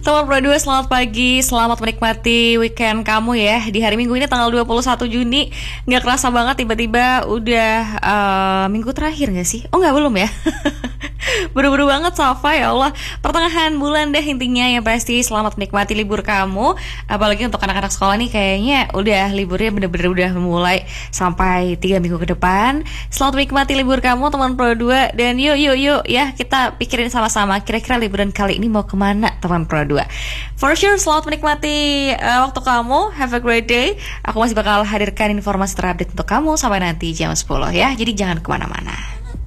Teman Pro 2, selamat pagi, selamat menikmati weekend kamu ya. Di hari Minggu ini tanggal 21 Juni. Gak kerasa banget tiba-tiba udah minggu terakhir gak sih? Oh gak, belum ya? Buru-buru banget Safa, ya Allah. Pertengahan bulan deh intinya. Yang pasti selamat menikmati libur kamu. Apalagi untuk anak-anak sekolah nih, kayaknya udah liburnya bener-bener udah mulai sampai 3 minggu ke depan. Selamat menikmati libur kamu teman Pro 2. Dan yuk ya, kita pikirin sama-sama kira-kira liburan kali ini mau kemana teman Pro 2. For sure selamat menikmati waktu kamu. Have a great day. Aku masih bakal hadirkan informasi terupdate untuk kamu sampai nanti jam 10 ya. Jadi jangan kemana-mana.